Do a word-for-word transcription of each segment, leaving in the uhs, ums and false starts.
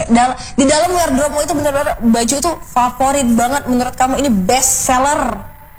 dal di dalam wardrobe itu benar-benar baju itu favorit banget menurut kamu, ini best seller?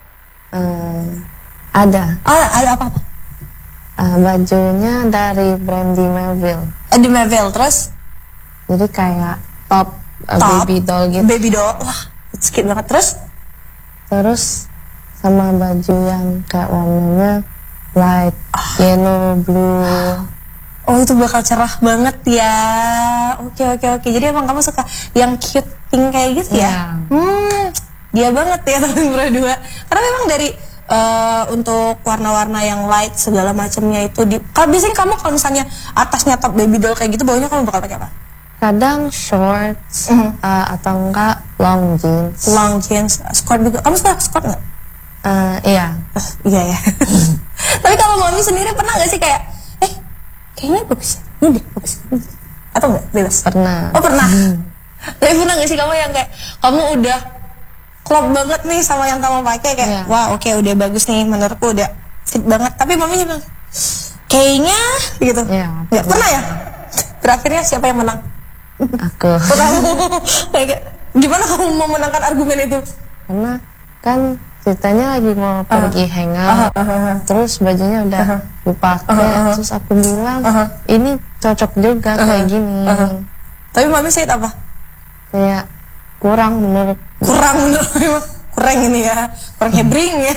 Uh, ada. Ah, ada apa-apa? Uh, bajunya dari brand Di Melville. Uh, Di Melville, terus? Jadi kayak top, uh, top baby doll gitu. Baby doll, wah, it's cute banget. Terus? Terus sama baju yang kayak warnanya light, ah. yellow, blue. Oh, itu bakal cerah banget ya. Oke, oke, oke. Jadi emang kamu suka yang cute pink kayak gitu ya? Yeah. Hmm, dia banget ya teman berdua. Karena memang dari uh, untuk warna-warna yang light segala macamnya itu di. Kalau biasanya kamu kalau misalnya atasnya top baby doll kayak gitu, bawahnya kamu bakal pakai apa? Kadang shorts, mm-hmm. uh, atau enggak long jeans. Long jeans, skirt juga. Kamu suka skirt nggak? Uh, iya. Uh, iya ya. Tapi kalau mami sendiri pernah nggak sih kayak, eh kayaknya bagus, ini deh bagus, atau enggak? Bebas. Pernah. Oh pernah. Hmm. Tapi pernah nggak sih kamu yang kayak kamu udah klop banget nih sama yang kamu pakai kayak, yeah. wah oke okay, udah bagus nih, menurutku udah fit banget. Tapi mami bilang, kayaknya gitu. Yeah, nggak pernah ya? Berakhirnya siapa yang menang? Aku. Kayak gimana kamu mau menangkan argumen itu? Karena kan ceritanya lagi mau uh, pergi hangout, uh, uh, uh, uh. terus bajunya udah uh, dipakai, uh, uh, uh. terus aku bilang uh, uh. ini cocok juga uh, kayak gini. Uh, uh. Tapi mami say apa? Kayak kurang menurut. Kurang menurut, kurang ini ya, kurang hebring ya.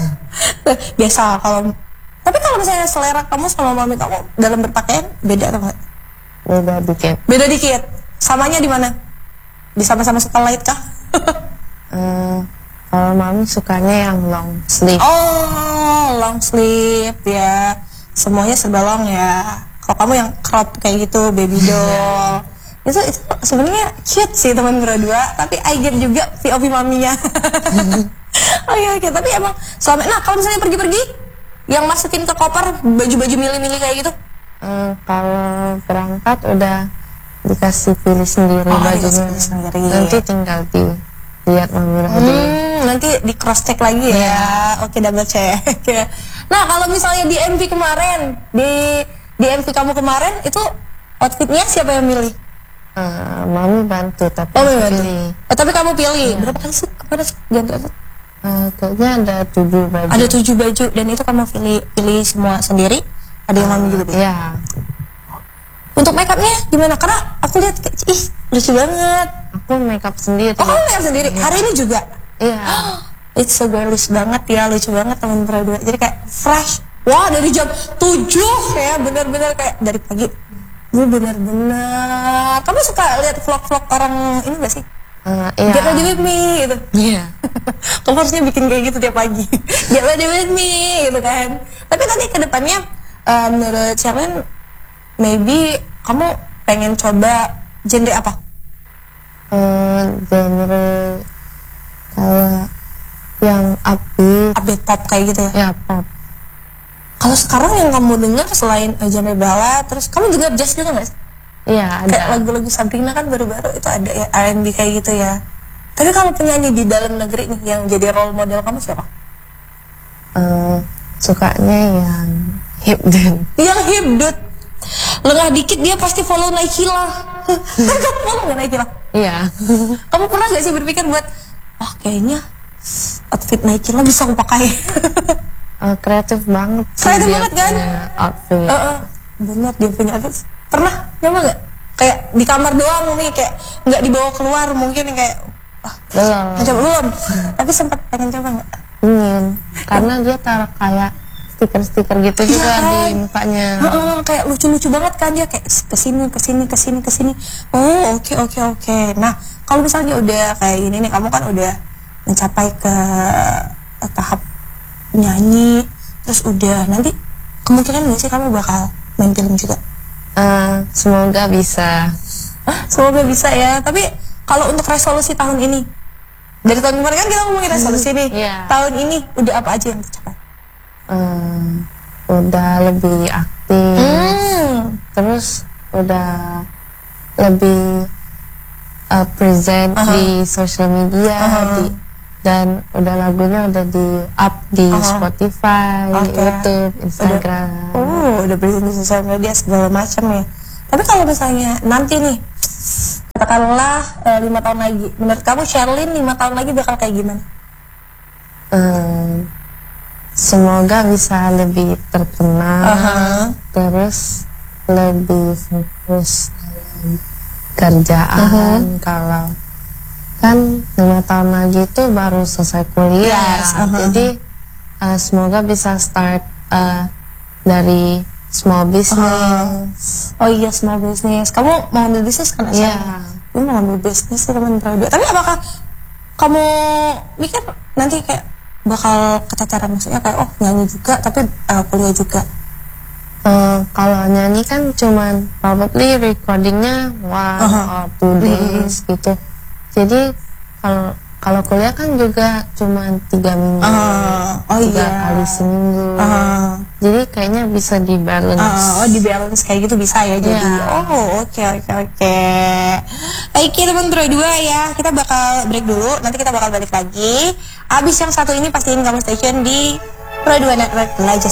Biasa kalau. Tapi kalau misalnya selera kamu sama mami kamu dalam berpakaian beda atau enggak? Beda dikit. Beda dikit. Samanya di mana? Di sama-sama suka light kah? uh, Kalau mami sukanya yang long sleeve. Oh, long sleeve ya. Semuanya serba long ya. Kalau kamu yang crop kayak gitu, baby doll. itu itu sebenarnya cute sih teman berdua, tapi I get juga P O V maminya. Oke oke, tapi emang selama nah kalau misalnya pergi-pergi yang masukin ke koper baju-baju milih-milih kayak gitu? Hmm, kalau berangkat udah dikasih pilih sendiri oh, bajunya sendiri. Nanti tinggal dilihat mami lagi. Hmm, nanti di cross check lagi ya. Yeah. Oke, double check. Nah, kalau misalnya di M V kemarin, di di M V kamu kemarin itu outfitnya siapa yang milih? Uh, mami bantu tapi oh, aku bantu. pilih. Oh, tapi kamu pilih. Yeah. Berapa kali sih kepada ganti outfit? Uh, kayaknya ada tujuh baju. Ada tujuh baju dan itu kamu pilih pilih semua sendiri. Ada yang mami juga pilih. Iya. Untuk make upnya gimana? Karena aku lihat ih lucu banget. Aku make up sendiri. Oh, kamu make up sendiri. Hari ini juga? Iya. It's so girlish banget ya, lucu banget teman berdua. Jadi kayak fresh. Wah, dari jam tujuh ya, benar-benar kayak dari pagi. Ini benar-benar. Kamu suka lihat vlog-vlog orang ini gak sih? Uh, iya. Get ready with me gitu. Iya. Kamu harusnya bikin kayak gitu tiap pagi. Get ready with me gitu kan. Tapi nanti ke depannya uh, menurut Sherlyn maybe kamu pengen coba genre apa? Uh, genre kayak yang upbeat, upbeat pop kayak gitu ya? Ya pop. Kalau sekarang yang kamu dengar selain uh, genre ballad, terus kamu dengar jazz juga nggak sih? Iya ada. Kayak lagu-lagu Sabrina kan baru-baru itu ada ya R and B kayak gitu ya. Tapi kalau penyanyi di dalam negeri nih yang jadi role model kamu siapa? Uh, sukanya yang hipdut. Yang hipdut. Lengah dikit dia pasti follow Naikila. Kan kamu follow nggak Naikila? Iya. Kamu pernah gak sih berpikir buat, oh kayaknya outfit Naikila bisa aku pakai? uh, kreatif banget. Kreatif banget kan? Outfit. Uh, uh, bener dia punya outfit. Pernah nyoba nggak? Kayak di kamar doang nih, kayak nggak dibawa keluar mungkin kayak. Oh, belum. Coba belum. Tapi sempat pengen coba nggak? Ingin. Karena dia taruh kayak stiker-stiker gitu juga ya, di mukanya. Uh, uh, kayak lucu-lucu banget kan dia kayak kesini kesini kesini kesini. Oh oke okay, oke okay, oke. Okay. Nah kalau misalnya udah kayak ini nih, kamu kan udah mencapai ke uh, tahap nyanyi, terus udah nanti kemungkinan nggak sih kamu bakal main film juga? Uh, semoga bisa. Semoga bisa ya. Tapi kalau untuk resolusi tahun ini, dari tahun kemarin kan kita ngomongin resolusi nih. Yeah. Tahun ini udah apa aja yang tercapai? Um, udah lebih aktif, hmm. terus udah lebih uh, present uh-huh. di social media, uh-huh. di, dan udah lagunya udah di up di uh-huh. Spotify, okay. YouTube, Instagram. Udah, oh, udah present di social media segala macam ya. Tapi kalau misalnya nanti nih, katakan katakanlah eh, lima tahun lagi, menurut kamu Sherlyn lima tahun lagi bakal kayak gimana? Eh, semoga bisa lebih terkenal, Uh-huh. terus lebih fokus dalam kerjaan. Kalau kan lima tahun lagi itu baru selesai kuliah, Yes, uh-huh. jadi uh, semoga bisa start uh, dari small business. Oh iya, small business. Kamu mau ambil bisnis kan? Iya. Gue mau ambil bisnis sih teman berdua. Tapi apakah kamu mikir nanti kayak bakal keteteran, maksudnya kayak oh nyanyi juga tapi uh, kuliah juga? Uh, kalau nyanyi kan cuman probably recordingnya one Uh-huh. or two days gitu. Jadi kalau kalau kuliah kan juga cuman tiga minggu, Uh, oh tiga iya. kali seminggu. Uh, Jadi kayaknya bisa di balance. uh, oh di balance kayak gitu bisa ya jadi. Iya. Oh oke oke oke. Oke teman berdua ya, kita bakal break dulu. Nanti kita bakal balik lagi. Abis yang satu ini pastiin kamu stay tune di Pro dua Network Belajar